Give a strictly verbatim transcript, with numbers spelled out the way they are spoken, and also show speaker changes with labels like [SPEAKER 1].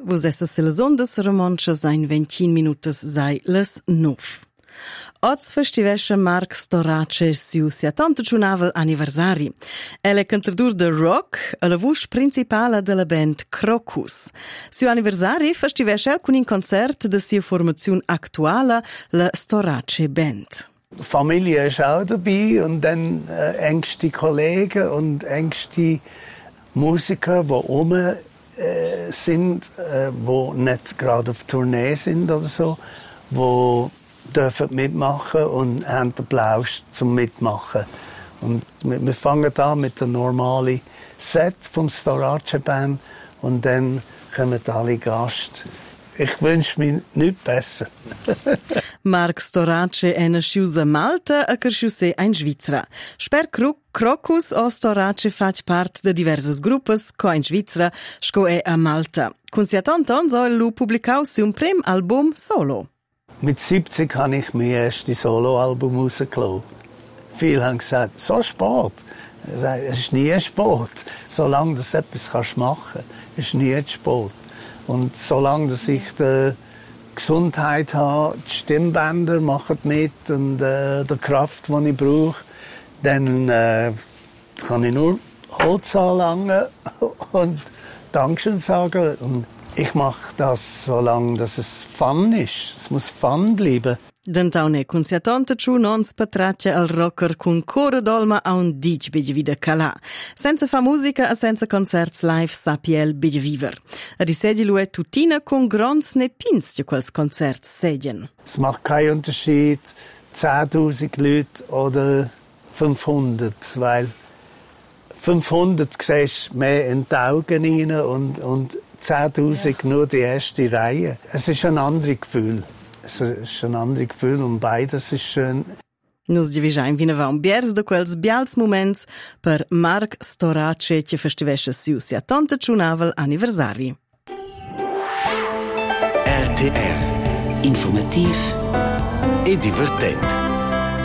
[SPEAKER 1] vos essas las ondas romanchas in venti minutas sai las nuf. Oz festivescha Marc Storace siu settantacinquavel anniversari. El è cantadur de rock e la voce principale della band Crocus. Siu anniversari festivescha el con un concert de sia formazione attuale, la Storace Band.
[SPEAKER 2] Familie ist auch dabei und dann äh, engste Kollegen und engste Musiker, die rum äh, sind, äh, die nicht gerade auf Tournee sind oder so, die dürfen mitmachen und haben den Applaus zum Mitmachen. Und wir, wir fangen an mit der normalen Set vom Storace Band und dann kommen alle Gäste. Ich wünsche mir nichts besser.
[SPEAKER 1] Marc Storace è nasciuto a Malta e cresciuto in Svizzera. Sper Crocus o Storace fac part de diverses gruppes co in Svizzera, sco è a Malta. Con settanta anni soll lu pubblicau un prim album solo.
[SPEAKER 2] Mit siebzig habe ich mein erstes Soloalbum rausgelassen. Viele haben gesagt, so spät. Es ist nie spät. Solange du etwas machen kannst, ist nie spät. Und solange dass ich die Gesundheit habe, die Stimmbänder machen mit und äh, die Kraft, die ich brauche, dann äh, kann ich nur Holz anlangen und Dankeschön sagen. Und ich mache das, solange dass es Fun ist. Es muss Fun bleiben.
[SPEAKER 1] D'antaune con settantacinque nons patraccia al rocker con coro dolma a un dic bigge vida calà. Senza fa musica e senza concerts live sapiel bigge viver. A disedi lu è tutina con grons ne pins di quels concerts sedien.
[SPEAKER 2] Es macht keinen Unterschied, zehntausend Leute oder fünfhundert, weil fünfhundert siehst du mehr in die Augen rein und, und zehntausend ja. Nur die erste Reihe. Es ist ein anderes Gefühl. Es ist ein anderes Gefühl und beides ist schön.
[SPEAKER 1] Nus divigiain vinava un biers de quels bials moments per Marc Storace che festivescha siu settantacinquavel anniversari.
[SPEAKER 3] R T R. Informativ e divertente.